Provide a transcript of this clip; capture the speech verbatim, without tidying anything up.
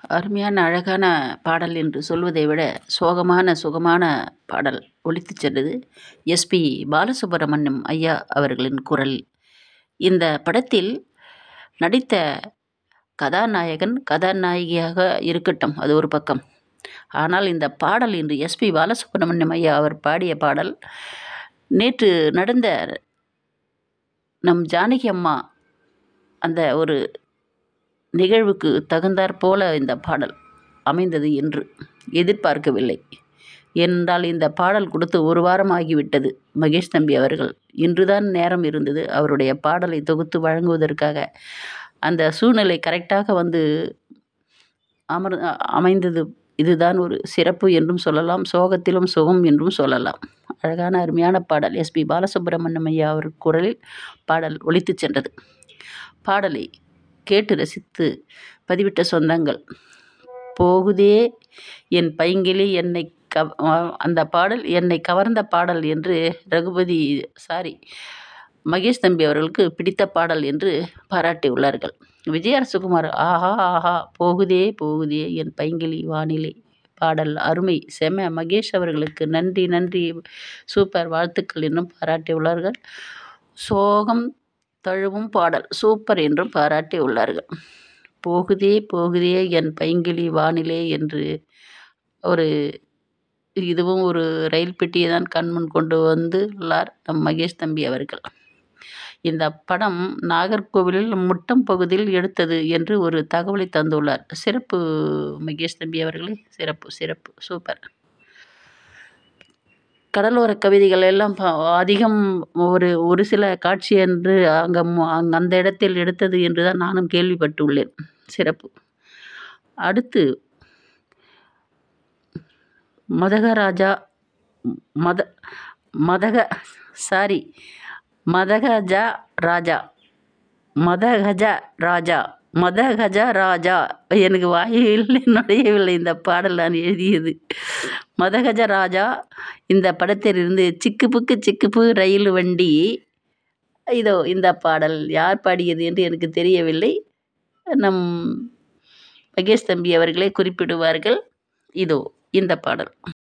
அருமையான அழகான பாடல் என்று சொல்வதை விட சோகமான சுகமான பாடல் ஒலித்துச் சென்றது. எஸ்பி பாலசுப்ரமணியம் ஐயா அவர்களின் குரல். இந்த படத்தில் நடித்த கதாநாயகன் கதாநாயகியாக இருக்கட்டும், அது ஒரு பக்கம். ஆனால் இந்த பாடல் இன்று எஸ்பி பாலசுப்ரமணியம் ஐயா அவர் பாடிய பாடல் நேற்று நடந்த நம் ஜானகி அம்மா அந்த ஒரு நிகழ்வுக்கு தகுந்தாற் போல இந்த பாடல் அமைந்தது என்று எதிர்பார்க்கவில்லை. ஏனென்றால் இந்த பாடல் கொடுத்து ஒரு வாரம் ஆகிவிட்டது. மகேஷ் தம்பி அவர்கள் இன்றுதான் நேரம் இருந்தது அவருடைய பாடலை தொகுத்து வழங்குவதற்காக. அந்த சூழ்நிலை கரெக்டாக வந்து அமர் அமைந்தது. இதுதான் ஒரு சிறப்பு என்றும் சொல்லலாம், சோகத்திலும் சுகம் என்றும் சொல்லலாம். அழகான அருமையான பாடல் எஸ்பி பாலசுப்ரமணியம் ஐயா அவர் குரலில் பாடல் ஒலித்துச் சென்றது. பாடலை கேட்டு ரசித்து பதிவிட்ட சொந்தங்கள், போகுதே என் பைங்கிளி என்னை கவ அந்த பாடல் என்னை கவர்ந்த பாடல் என்று ரகுபதி சாரி மகேஷ் தம்பி அவர்களுக்கு பிடித்த பாடல் என்று பாராட்டியுள்ளார்கள். விஜய அரசகுமார், ஆஹா ஆஹா போகுதே போகுதே என் பைங்கிளி வானிலை பாடல் அருமை, செம, மகேஷ் அவர்களுக்கு நன்றி நன்றி, சூப்பர், வாழ்த்துக்கள் என்றும் பாராட்டியுள்ளார்கள். சோகம் தழுவும் பாடல் சூப்பர் என்றும் பாராட்டி உள்ளார்கள். போகுதே போகுதே என் பைங்கிளி வானிலே என்று ஒரு இதுவும் ஒரு ரயில் பெட்டியை தான் கண்முன் கொண்டு வந்து உள்ளார் நம் மகேஷ் தம்பி அவர்கள். இந்த படம் நாகர்கோவிலில் முட்டம் பகுதியில் எடுத்தது என்று ஒரு தகவலை தந்துள்ளார். சிறப்பு மகேஷ் தம்பி அவர்களே, சிறப்பு சிறப்பு, சூப்பர். கடலோர கவிதைகள் எல்லாம் அதிகம் ஒரு ஒரு சில காட்சி என்று அங்கே அந்த இடத்தில் எடுத்தது என்று தான் நானும் கேள்விப்பட்டுள்ளேன். சிறப்பு. அடுத்து மதகராஜா மத மதக சாரி மதகஜா ராஜா மதகஜா ராஜா மதகஜா ராஜா எனக்கு வாயில் நுழையவில்லை இந்த பாடல் நான் எழுதியது. மதகஜ ராஜா இந்த படத்திலிருந்து சிக்கு புக்கு சிக்கு பு ரயில் வண்டி. இதோ இந்த பாடல் யார் பாடியது என்று எனக்கு தெரியவில்லை. நம் மகேஷ் தம்பி அவர்களே குறிப்பிடுவார்கள். இதோ இந்த பாடல்.